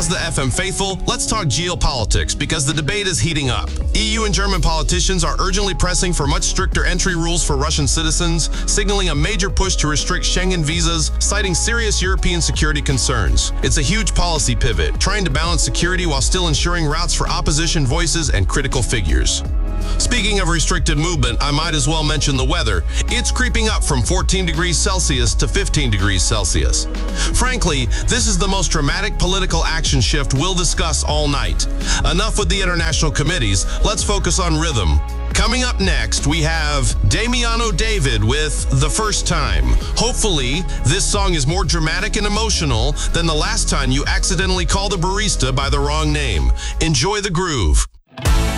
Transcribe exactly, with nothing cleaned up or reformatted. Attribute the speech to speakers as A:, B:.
A: Pause the F M faithful, let's talk geopolitics because the debate is heating up. E U and German politicians are urgently pressing for much stricter entry rules for Russian citizens, signaling a major push to restrict Schengen visas, citing serious European security concerns. It's a huge policy pivot, trying to balance security while still ensuring routes for opposition voices and critical figures. Speaking of restricted movement, I might as well mention the weather. It's creeping up from fourteen degrees Celsius to fifteen degrees Celsius. Frankly, this is the most dramatic political action shift we'll discuss all night. Enough with the international committees, let's focus on rhythm. Coming up next, we have Damiano David with The First Time. Hopefully, this song is more dramatic and emotional than the last time you accidentally called a barista by the wrong name. Enjoy the groove.